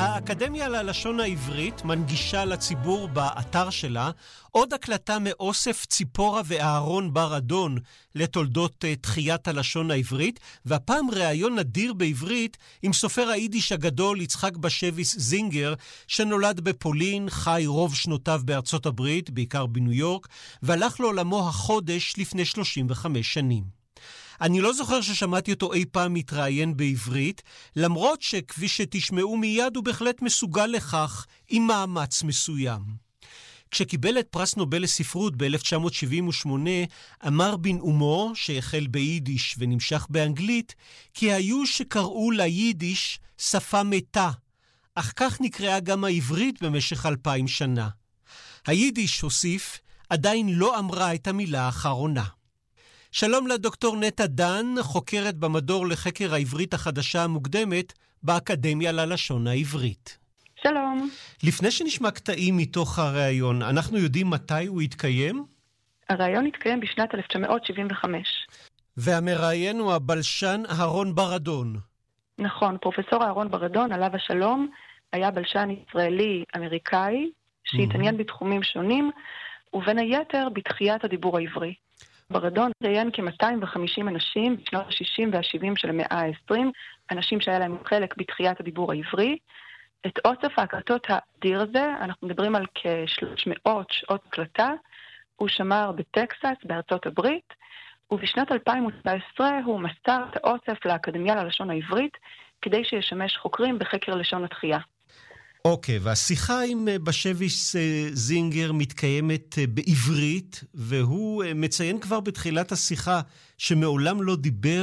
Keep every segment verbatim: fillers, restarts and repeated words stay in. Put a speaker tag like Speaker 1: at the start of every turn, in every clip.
Speaker 1: האקדמיה ללשון העברית מנגישה לציבור באתר שלה עוד הקלטה מאוסף ציפורה ואהרון בר אדון לתולדות תחיית הלשון העברית, והפעם ראיון נדיר בעברית עם סופר היידיש הגדול יצחק בשביס זינגר, שנולד בפולין, חי רוב שנותיו בארצות הברית, בעיקר בניו יורק, והלך לעולמו החודש לפני שלושים וחמש שנים. אני לא זוכר ששמעתי אותו אי פעם מתראיין בעברית, למרות שכפי שתשמעו מיד הוא בהחלט מסוגל לכך עם מאמץ מסוים. כשקיבל את פרס נובל לספרות ב-אלף תשע מאות שבעים ושמונה, אמר בנאומו, שהחל ביידיש ונמשך באנגלית, כי היו שקראו ליידיש שפה מתה, אך כך נקראה גם העברית במשך אלפיים שנה. היידיש, הוסיף, עדיין לא אמרה את המילה האחרונה. שלום לדוקטור נטע דן, חוקרת במדור לחקר העברית החדשה המוקדמת באקדמיה ללשון העברית.
Speaker 2: שלום.
Speaker 1: לפני שנשמע קטעים מתוך הראיון, אנחנו יודעים מתי הוא התקיים?
Speaker 2: הראיון התקיים בשנת אלף תשע מאות שבעים וחמש.
Speaker 1: והמראיין הוא הבלשן אהרון בר אדון.
Speaker 2: נכון, פרופסור אהרון בר אדון, עליו השלום, היה בלשן ישראלי אמריקאי, שהתעניין mm-hmm. בתחומים שונים, ובין היתר בתחיית הדיבור העברי. בר אדון ראיין כ-מאתיים וחמישים אנשים בשנות ה-שישים וה-שבעים של המאה ה-עשרים, אנשים שהיה להם חלק בתחיית הדיבור העברי. את אוסף ההקלטות האדיר הזה, אנחנו מדברים על כ-שלוש מאות שעות הקלטה, הוא שמר בטקסס בארצות הברית, ובשנת אלפיים ושבע עשרה הוא מסר את האוסף לאקדמיה ללשון העברית, כדי שישמש חוקרים בחקר לשון התחייה.
Speaker 1: אוקיי, והשיחה עם בשביס זינגר מתקיימת בעברית, והוא מציין כבר בתחילת השיחה שמעולם לא דיבר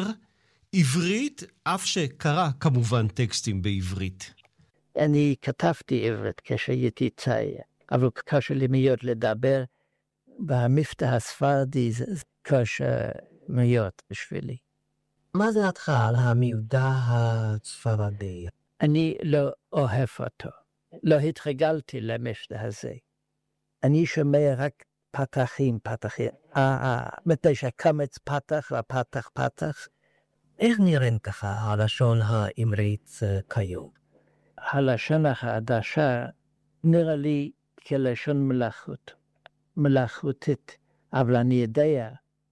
Speaker 1: עברית, אף שקרא כמובן טקסטים בעברית.
Speaker 3: אני כתבתי עברית כשהייתי צעיר, אבל קשה לי מאוד לדבר במבטא הספרדי, זה קשה מאוד בשבילי.
Speaker 4: מה זה דעתך על המבטא הספרדי?
Speaker 3: אני לא אוהב אותו. לא התרגלתי למבטא הזה. אני שומע רק פתחים, פתחים. אה, מתי שקמץ פתח ופתח פתח.
Speaker 4: איך נראים ככה הלשון העברית כיום?
Speaker 3: הלשון החדשה נראה לי כלשון מלאכות, מלאכותית, אבל אני יודע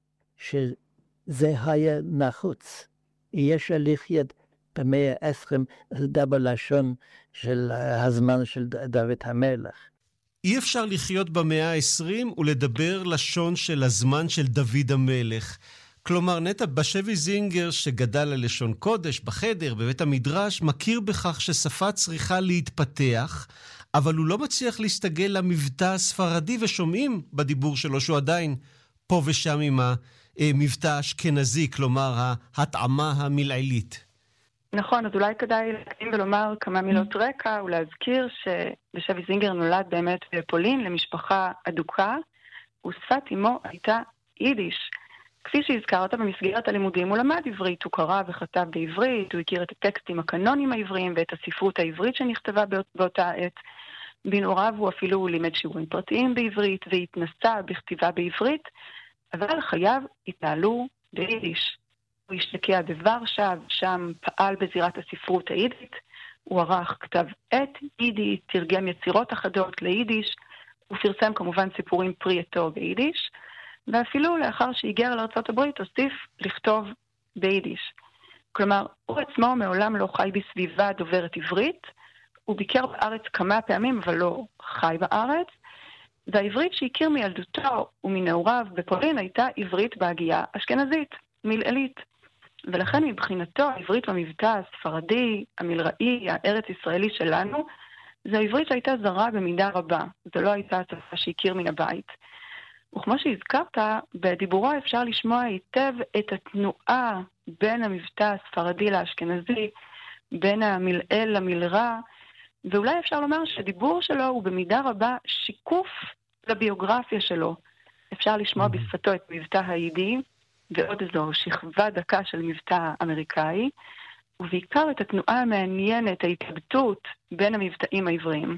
Speaker 3: שזה היה נחוץ. יש לחיות במאה העשרים לדבר לשון של הזמן של דוד המלך.
Speaker 1: אי אפשר לחיות במאה העשרים ולדבר לשון של הזמן של דוד המלך. כלומר, נטע בשביס זינגר שגדל על לשון קודש בחדר, בבית המדרש, מכיר בכך ששפה צריכה להתפתח, אבל הוא לא מצליח להסתגל למבטא הספרדי, ושומעים בדיבור שלו שהוא עדיין פה ושם עם המבטא האשכנזי, כלומר ההתאמה המלעילית.
Speaker 2: נכון, אז אולי כדאי להקדים ולומר כמה מילות רקע, ולהזכיר שבשביס זינגר נולד באמת בפולין למשפחה אדוקה, ושפת אמו הייתה יידיש. כפי שהזכרת, במסגרת הלימודים הוא למד עברית, הוא קרא וכתב בעברית, הוא הכיר את הטקסטים הקנונים העבריים ואת הספרות העברית שנכתבה באותה עת. בנעוריו הוא אפילו לימד שיעורים פרטיים בעברית והתנסה בכתיבה בעברית, אבל חייו התנהלו ביידיש. הוא השתקע בוורשה, שם פעל בזירת הספרות היידית, הוא ערך כתב עת יידי, תרגם יצירות אחדות ליידיש, הוא פרסם כמובן סיפורים פרי עטו ביידיש, ואפילו לאחר שהגיע לארצות הברית הוסיף לכתוב ביידיש. כלומר, הוא עצמו מעולם לא חי בסביבה דוברת עברית, הוא ביקר בארץ כמה פעמים אבל לא חי בארץ, והעברית שהכיר מילדותו ומנעוריו בפולין הייתה עברית בהגייה אשכנזית, מלעילית. ולכן מבחינתו העברית במבטא הספרדי, המלראי, הארץ ישראלי שלנו, זו העברית שהייתה זרה במידה רבה, זו לא הייתה השפה שהכיר מן הבית. וכמו שהזכרת, בדיבורו אפשר לשמוע היטב את התנועה בין המבטא הספרדי לאשכנזי, בין המלעיל למלרע, ואולי אפשר לומר שהדיבור שלו הוא במידה רבה שיקוף לביוגרפיה שלו. אפשר לשמוע בשפתו את מבטא היידי, ועוד איזו שכבה דקה של מבטא אמריקאי, ובעיקר את התנועה המעניינת, ההתלבטות בין המבטאים העבריים.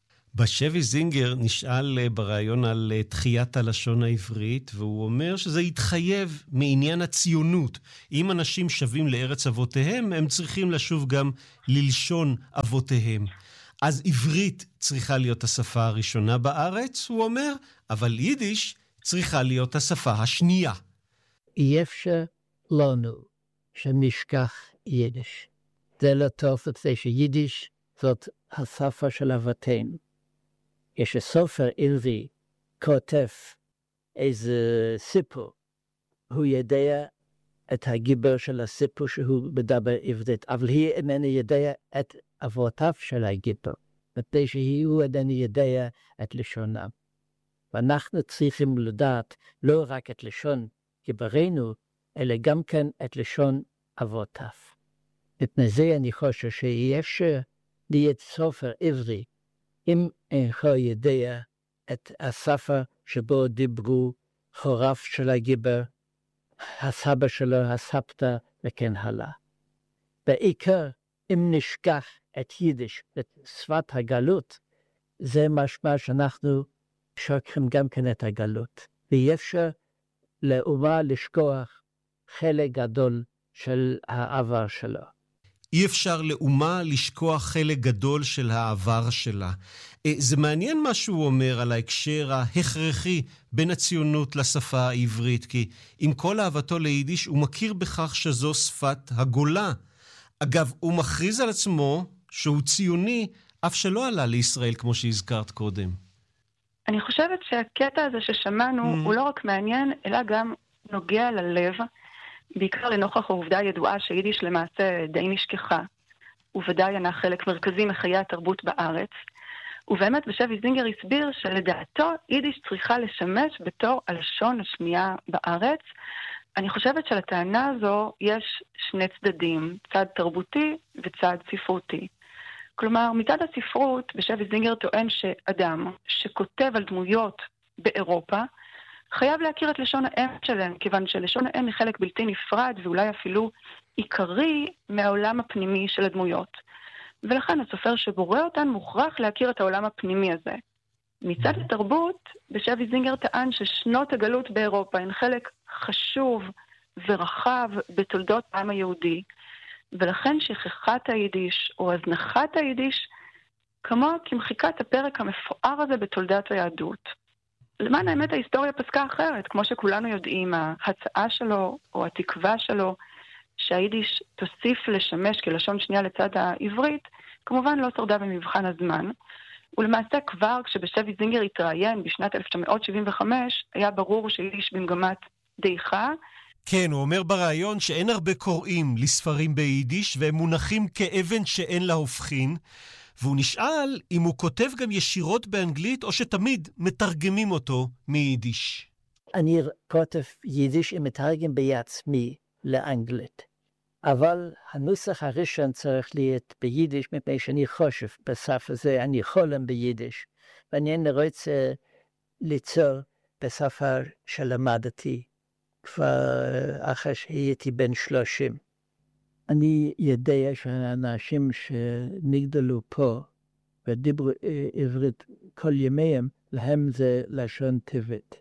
Speaker 1: בשביס זינגר נשאל בראיון על תחיית הלשון העברית, והוא אומר שזה יתחייב מעניין הציונות. אם אנשים שווים לארץ אבותיהם, הם צריכים לשוב גם ללשון אבותיהם. אז עברית צריכה להיות השפה הראשונה בארץ, הוא אומר, אבל יידיש צריכה להיות השפה השנייה.
Speaker 3: אי אפשר לנו שנשכח יידיש. זה לא טוב לפני שיידיש זאת השפה של אבותינו. יש סופר עברי כותב איזה סיפור, הוא יודע את הגיבור של הסיפור שהוא מדבר עברית, אבל היא איננה יודע את אבותיו של הגיבור, מפני שהוא איננו יודע את לשונם. ואנחנו צריכים לדעת לא רק את לשון גיבורנו, אלא גם כן את לשון אבותיו. מפני זה אני חושב שאי אפשר להיות סופר עברי, אם אינך יודע את השפה שבו דיברו הוריו של הגיבור, הסבא שלו, הסבתא וכן הלאה. בעיקר אם נשכח את יידיש, את שפת הגלות, זה משמע שאנחנו שוכחים גם כן את הגלות. ואי אפשר לאומה לשכוח חלק גדול של העבר שלו.
Speaker 1: אי אפשר לאומה לשכוח חלק גדול של העבר שלה. זה מעניין מה שהוא אומר על ההקשר ההכרחי בין הציונות לשפה העברית, כי עם כל אהבתו ליידיש הוא מכיר בכך שזו שפת הגולה. אגב, הוא מכריז על עצמו שהוא ציוני, אף שלא עלה לישראל כמו שהזכרת קודם.
Speaker 2: אני חושבת שהקטע הזה ששמענו mm. הוא לא רק מעניין, אלא גם נוגע ללב, בעיקר לנוכח העובדה הידועה שיידיש למעשה די נשכחה, וודאי אינה חלק מרכזי מחיי התרבות בארץ. ובאמת בשבי זינגר הסביר שלדעתו יידיש צריכה לשמש בתור הלשון השנייה בארץ. אני חושבת שלטענה הזו יש שני צדדים, צד תרבותי וצד ספרותי. כלומר, מצד הספרות, בשבי זינגר טוען שאדם שכותב על דמויות באירופה, חייב להכיר את לשון האם שלהם, כיוון שלשון האם היא חלק בלתי נפרד, ואולי אפילו עיקרי מהעולם הפנימי של הדמויות. ולכן הסופר שבורא אותן מוכרח להכיר את העולם הפנימי הזה. מצד התרבות, בשבי זינגר טען ששנות הגלות באירופה הן חלק חשוב ורחב בתולדות העם היהודי, ולכן שכחת היידיש או הזנחת היידיש כמוה כמחיקת הפרק המפואר הזה בתולדת היהדות. למען האמת ההיסטוריה פסקה אחרת, כמו שכולנו יודעים, ההצעה שלו או התקווה שלו שהיידיש תוסיף לשמש כלשון שנייה לצד העברית, כמובן לא שרדה במבחן הזמן. ולמעשה כבר כשבשבי זינגר התראיין בשנת אלף תשע מאות שבעים וחמש, היה ברור שיידיש במגמת דעיכה.
Speaker 1: כן, הוא אומר ברעיון שאין הרבה קוראים לספרים ביידיש, והם מונחים כאבן שאין לה הופכין, והוא נשאל אם הוא כותב גם ישירות באנגלית, או שתמיד מתרגמים אותו מיידיש.
Speaker 3: אני כותב יידיש ומתרגם בעצמי לאנגלית. אבל הנוסח הראשון צריך להיות ביידיש, מפני שאני חושב בשפה הזה, אני חולם ביידיש, ואני רוצה ליצור בשפה שלמדתי, כבר אחרי שהייתי בן שלושים. אני יודע שהאנשים שנגדלו פה ודיברו עברית כל ימיהם, להם זה לשון טבעית.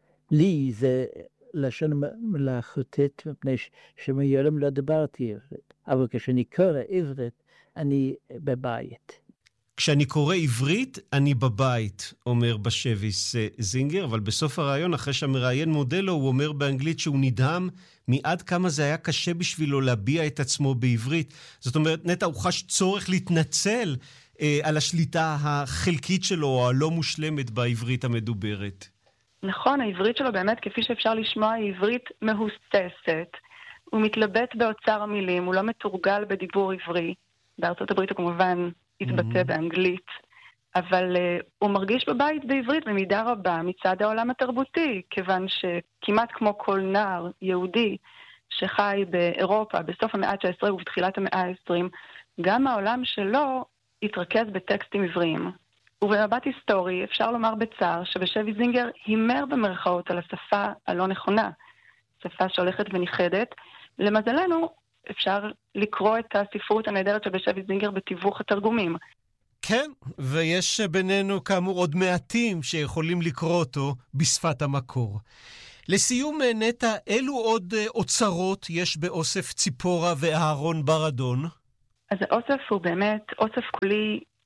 Speaker 3: לי זה לשון מלאכותית, מפני שמעולם לא דיברתי עברית. אבל כשאני קורא עברית, אני בבית.
Speaker 1: כשאני קורא עברית, אני בבית, אומר בשבי זינגר, אבל בסוף הרעיון, אחרי שהמראיין מודה לו, הוא אומר באנגלית שהוא נדהם מעד כמה זה היה קשה בשבילו להביע את עצמו בעברית. זאת אומרת, נטע, הוא חש צורך להתנצל אה, על השליטה החלקית שלו, או הלא מושלמת בעברית המדוברת.
Speaker 2: נכון, העברית שלו באמת, כפי שאפשר לשמוע, היא עברית מהוססת. הוא מתלבט באוצר המילים, הוא לא מתורגל בדיבור עברי. בארצות הברית הוא כמובן התבטא באנגלית, אבל uh, הוא מרגיש בבית בעברית במידה רבה מצד העולם התרבותי, כיוון שכמעט כמו כל נער יהודי שחי באירופה בסוף המאה ה-תשע עשרה ובתחילת המאה ה-עשרים, גם העולם שלו התרכז בטקסטים עבריים. ובמבט היסטורי אפשר לומר בצער שבשבי זינגר הימר במרכאות על השפה הלא נכונה, שפה שהולכת ונכחדת. למזלנו אפשר לקרוא את הספרות הנהדרת של בשבי זינגר בתיווך התרגומים.
Speaker 1: כן, ויש בינינו כאמור עוד מעטים שיכולים לקרוא אותו בשפת המקור. לסיום, נטע, אילו עוד אוצרות יש באוסף ציפורה ואהרון ברדון?
Speaker 2: אז האוסף הוא באמת אוסף קולי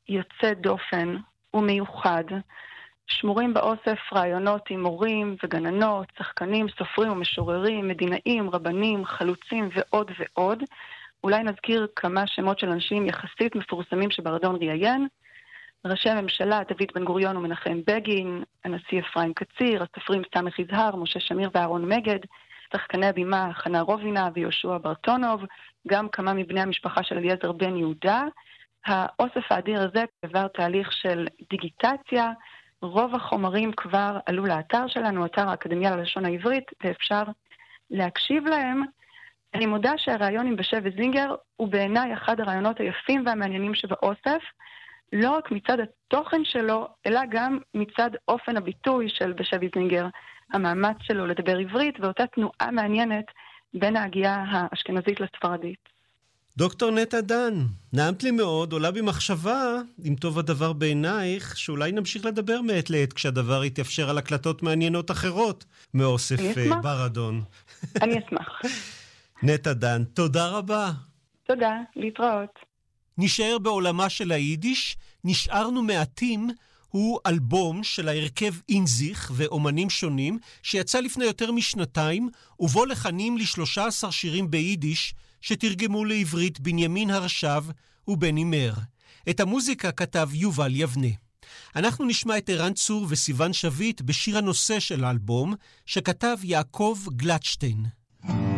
Speaker 2: יוצא דופן ומיוחד. שמורים באוסף רעיונות עם מורים וגננות, שחקנים, סופרים ומשוררים, מדינאים, רבנים, חלוצים ועוד ועוד. אולי נזכיר כמה שמות של אנשים יחסית מפורסמים שבארדון ראיין. ראשי הממשלה, דוד בן גוריון ומנחם בגין, הנשיא אפרים קציר, הסופרים סמך יזהר, משה שמיר ואהרון מגד, שחקני הבימה חנה רובינה ויהושע ברטונוב, גם כמה מבני המשפחה של אליעזר בן יהודה. האוסף האדיר הזה עבר תהליך של דיגיטציה, רוב החומרים כבר עלו לאתר שלנו, אתר האקדמיה ללשון העברית, ואפשר להקשיב להם. אני מודה שהרעיון עם בשבי זינגר הוא בעיניי אחד הרעיונות היפים והמעניינים שבאוסף, לא רק מצד התוכן שלו, אלא גם מצד אופן הביטוי של בשבי זינגר, המאמץ שלו לדבר עברית, ואותה תנועה מעניינת בין ההגייה האשכנזית לספרדית.
Speaker 1: דוקטור נטע דן, נעמת לי מאוד, עולה במחשבה, אם טוב הדבר בעינייך, שאולי נמשיך לדבר מעת לעת כשהדבר יתאפשר על הקלטות מעניינות אחרות מאוסף ברדון.
Speaker 2: אני אשמח.
Speaker 1: נטע דן, תודה רבה.
Speaker 2: תודה, להתראות.
Speaker 1: נשאר בעולמה של היידיש, נשארנו מעטים, הוא אלבום של ההרכב אינזיך ואומנים שונים, שיצא לפני יותר משנתיים, ובו לחנים ל-שלושה עשר שירים ביידיש, שתרגמו לעברית בנימין הרשב ובני מר. את המוזיקה כתב יובל יבנה. אנחנו נשמע את ערן צור וסיוון שביט בשיר הנושא של האלבום, שכתב יעקב גלטשטיין.